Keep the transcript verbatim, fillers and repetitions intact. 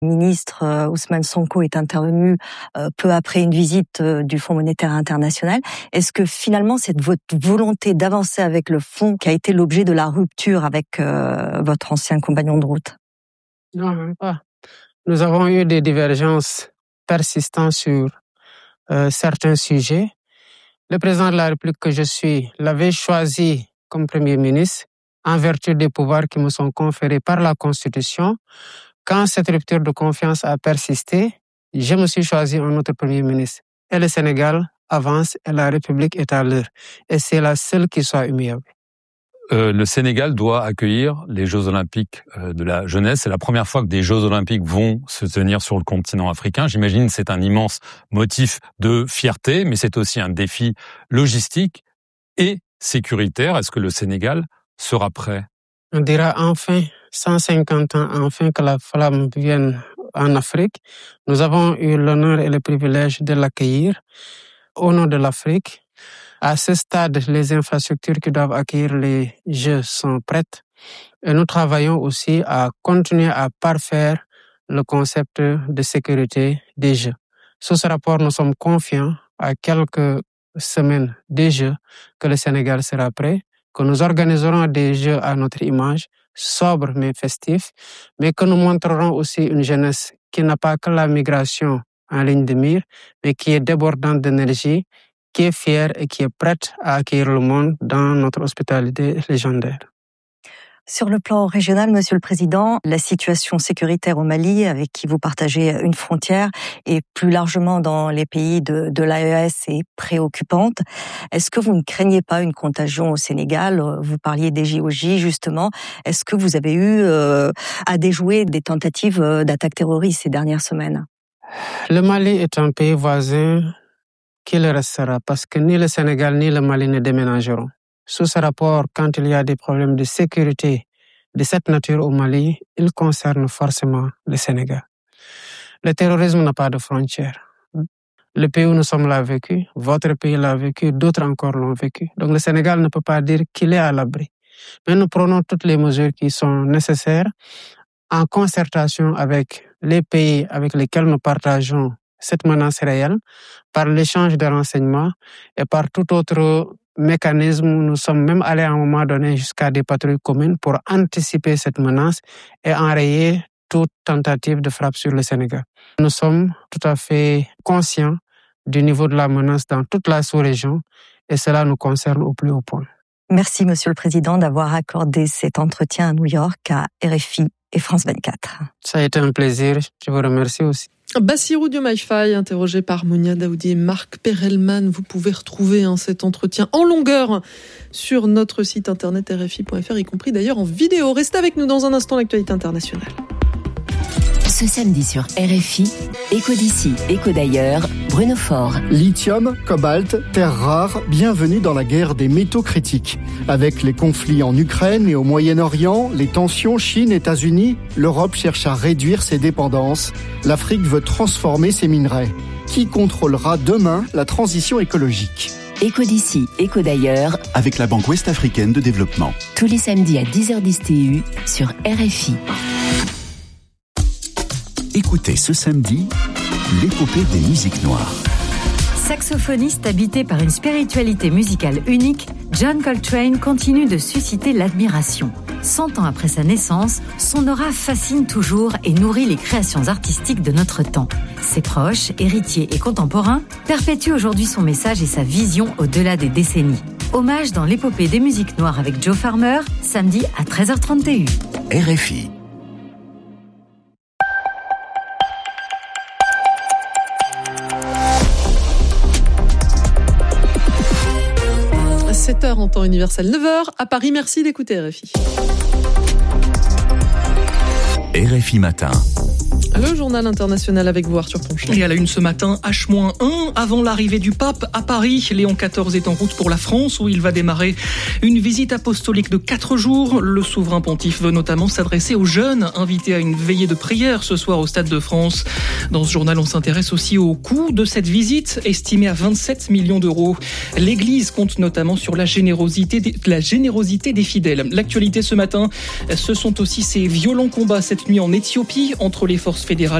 Le ministre euh, Ousmane Sonko est intervenu euh, peu après une visite euh, du Fonds monétaire international. Est-ce que finalement cette votre volonté d'avancer avec le fonds qui a été l'objet de la rupture avec euh, votre ancien compagnon de route? Non, même pas. Nous avons eu des divergences persistantes sur euh, certains sujets. Le président de la République que je suis l'avait choisi comme Premier ministre en vertu des pouvoirs qui me sont conférés par la Constitution. Quand cette rupture de confiance a persisté, je me suis choisi un autre Premier ministre. Et le Sénégal avance et la République est à l'heure. Et c'est la seule qui soit humiliable. Euh, le Sénégal doit accueillir les Jeux Olympiques euh, de la jeunesse. C'est la première fois que des Jeux Olympiques vont se tenir sur le continent africain. J'imagine que c'est un immense motif de fierté, mais c'est aussi un défi logistique et sécuritaire. Est-ce que le Sénégal sera prêt? On dira enfin, cent cinquante ans, enfin que la flamme vienne en Afrique. Nous avons eu l'honneur et le privilège de l'accueillir au nom de l'Afrique. À ce stade, les infrastructures qui doivent accueillir les Jeux sont prêtes et nous travaillons aussi à continuer à parfaire le concept de sécurité des Jeux. Sous ce rapport, nous sommes confiants à quelques semaines des Jeux que le Sénégal sera prêt, que nous organiserons des Jeux à notre image, sobres mais festifs, mais que nous montrerons aussi une jeunesse qui n'a pas que la migration en ligne de mire, mais qui est débordante d'énergie, qui est fière et qui est prête à accueillir le monde dans notre hospitalité légendaire. Sur le plan régional, Monsieur le Président, la situation sécuritaire au Mali, avec qui vous partagez une frontière, et plus largement dans les pays de, de l'A E S, est préoccupante. Est-ce que vous ne craignez pas une contagion au Sénégal? Vous parliez des J O J, justement. Est-ce que vous avez eu euh, à déjouer des tentatives d'attaques terroristes ces dernières semaines? Le Mali est un pays voisin qui le restera, parce que ni le Sénégal ni le Mali ne déménageront. Sous ce rapport, quand il y a des problèmes de sécurité de cette nature au Mali, il concerne forcément le Sénégal. Le terrorisme n'a pas de frontières. Le pays où nous sommes l'a vécu, votre pays l'a vécu, d'autres encore l'ont vécu. Donc le Sénégal ne peut pas dire qu'il est à l'abri. Mais nous prenons toutes les mesures qui sont nécessaires en concertation avec les pays avec lesquels nous partageons cette menace réelle, par l'échange de renseignements et par tout autre mécanisme. Nous sommes même allés à un moment donné jusqu'à des patrouilles communes pour anticiper cette menace et enrayer toute tentative de frappe sur le Sénégal. Nous sommes tout à fait conscients du niveau de la menace dans toute la sous-région et cela nous concerne au plus haut point. Merci, Monsieur le Président, d'avoir accordé cet entretien à New York à R F I et France vingt-quatre. Ça a été un plaisir. Je vous remercie aussi. Bassirou Diomaye Faye, interrogé par Monia Daoudi et Marc Perelman. Vous pouvez retrouver hein, cet entretien en longueur sur notre site internet R F I point F R, y compris d'ailleurs en vidéo. Restez avec nous dans un instant, l'actualité internationale. Ce samedi sur R F I, Écho d'ici, Écho d'ailleurs, Bruno Faure. Lithium, cobalt, terres rares, bienvenue dans la guerre des métaux critiques. Avec les conflits en Ukraine et au Moyen-Orient, les tensions Chine-États-Unis, l'Europe cherche à réduire ses dépendances. L'Afrique veut transformer ses minerais. Qui contrôlera demain la transition écologique ? Écho d'ici, Écho d'ailleurs, avec la Banque Ouest-Africaine de Développement. Tous les samedis à dix heures dix T U sur R F I. Écoutez ce samedi l'épopée des musiques noires. Saxophoniste habité par une spiritualité musicale unique, John Coltrane continue de susciter l'admiration. Cent ans après sa naissance, son aura fascine toujours et nourrit les créations artistiques de notre temps. Ses proches, héritiers et contemporains perpétuent aujourd'hui son message et sa vision au-delà des décennies. Hommage dans l'épopée des musiques noires avec Joe Farmer, samedi à treize heures trente T U. R F I. sept heures en temps universel, neuf heures à Paris. Merci d'écouter R F I. R F I Matin. Le journal international avec vous, Arthur Ponchon. Et à la une ce matin, H un, avant l'arrivée du pape à Paris, Léon quatorze est en route pour la France où il va démarrer une visite apostolique de quatre jours. Le souverain pontife veut notamment s'adresser aux jeunes invités à une veillée de prière ce soir au Stade de France. Dans ce journal, on s'intéresse aussi au coût de cette visite, estimé à vingt-sept millions d'euros. L'Église compte notamment sur la générosité des, la générosité des fidèles. L'actualité ce matin, ce sont aussi ces violents combats cette nuit en Éthiopie entre les forces fédérale